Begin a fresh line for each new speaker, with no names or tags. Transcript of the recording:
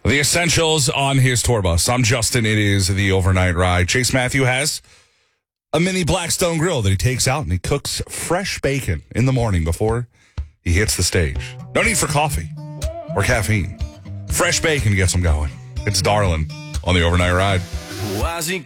The Essentials on his tour bus. I'm Justin. It is the overnight ride. Chase Matthew has a mini Blackstone grill that he takes out and he cooks fresh bacon in the morning before he hits the stage. No need for coffee or caffeine. Fresh bacon gets him going. It's Darlin' on the overnight ride.
Why's he